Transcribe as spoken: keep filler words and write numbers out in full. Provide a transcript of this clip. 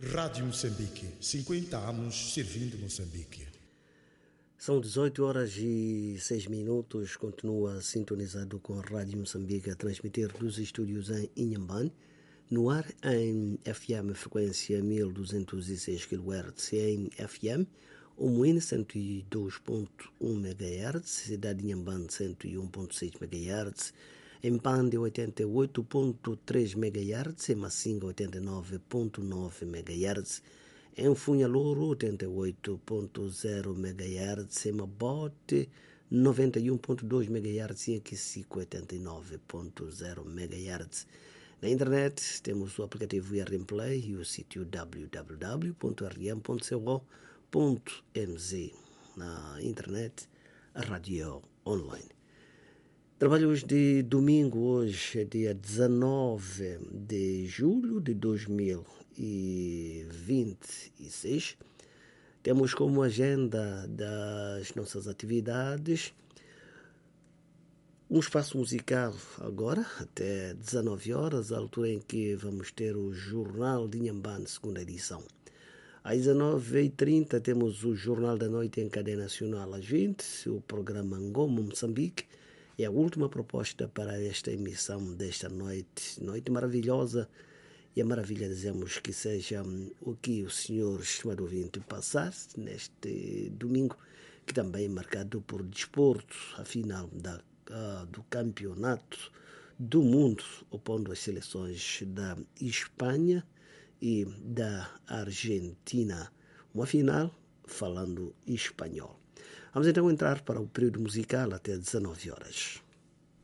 Rádio Moçambique, cinquenta anos servindo Moçambique. São dezoito horas e seis minutos, continua sintonizado com a Rádio Moçambique a transmitir dos estúdios em Inhambane, no ar em F M frequência mil duzentos e seis quilohertz, em F M o Moine cento e dois ponto um megahertz, Cidade de Inhambane cento e um ponto seis megahertz, em Pande oitenta e oito ponto três megahertz, em Massinga oitenta e nove ponto nove megahertz, em Funhalouro oitenta e oito ponto zero megahertz, em Mabote noventa e um ponto dois megahertz e em Quisico oitenta e nove ponto zero megahertz. Na internet temos o aplicativo R M Play e o sítio w w w ponto r m ponto co ponto m z. Na internet, a rádio online. Trabalhos de domingo, hoje é dia dezenove de julho de dois mil e vinte e seis. Temos como agenda das nossas atividades um espaço musical agora, até dezenove horas, a altura em que vamos ter o Jornal de Inhambane, segunda edição. Às dezenove e trinta temos o Jornal da Noite em cadeia nacional. Às vinte, o programa Ngomo Moçambique. É a última proposta para esta emissão desta noite. Noite maravilhosa. E a maravilha dizemos que seja o que o senhor estimado ouvinte passar neste domingo, que também é marcado por desporto, a final da, uh, do campeonato do mundo, opondo as seleções da Espanha e da Argentina. Uma final falando espanhol. Vamos então entrar para o período musical até dezenove horas.